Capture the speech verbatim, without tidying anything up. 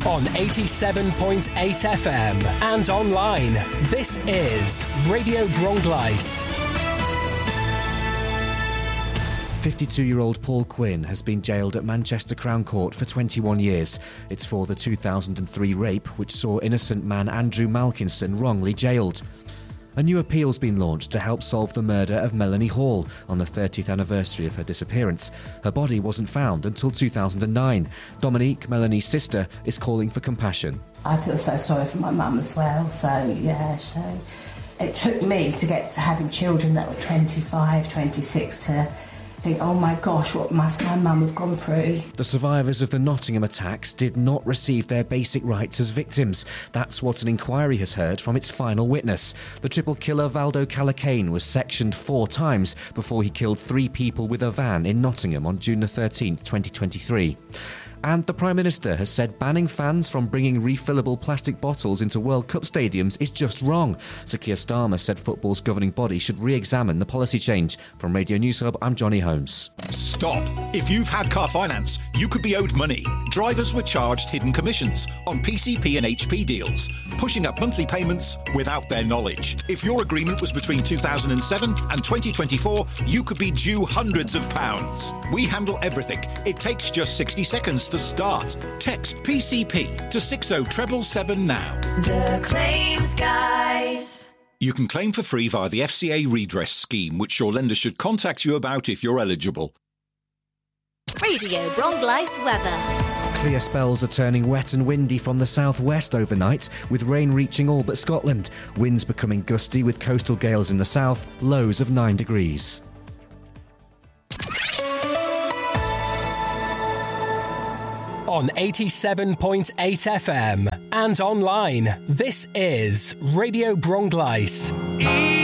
On eighty-seven point eight F M and online. This is Radio Bronglice. fifty-two-year-old Paul Quinn has been jailed at Manchester Crown Court for twenty-one years. It's for the two thousand three rape, which saw innocent man Andrew Malkinson wrongly jailed. A new appeal's been launched to help solve the murder of Melanie Hall on the thirtieth anniversary of her disappearance. Her body wasn't found until two thousand nine. Dominique, Melanie's sister, is calling for compassion. I feel so sorry for my mum as well, so yeah, so it took me to get to having children that were twenty-five, twenty-six to think, oh my gosh, what must my mum have gone through? The survivors of the Nottingham attacks did not receive their basic rights as victims. That's what an inquiry has heard from its final witness. The triple killer Valdo Calacane was sectioned four times before he killed three people with a van in Nottingham on June the thirteenth, twenty twenty-three. And the Prime Minister has said banning fans from bringing refillable plastic bottles into World Cup stadiums is just wrong. Sir Keir Starmer said football's governing body should re-examine the policy change. From Radio News Hub, I'm Johnny Holmes. Stop. If you've had car finance, you could be owed money. Drivers were charged hidden commissions on P C P and H P deals, pushing up monthly payments without their knowledge. If your agreement was between two thousand seven and twenty twenty-four, you could be due hundreds of pounds. We handle everything. It takes just sixty seconds to start. Text P C P to six oh seven seven now. The Claims Guys. You can claim for free via the F C A redress scheme, which your lender should contact you about if you're eligible. Radio Bronglice weather. Clear spells are turning wet and windy from the southwest overnight, with rain reaching all but Scotland. Winds becoming gusty with coastal gales in the south, lows of nine degrees. On eighty-seven point eight F M and online. This is Radio Bronglice.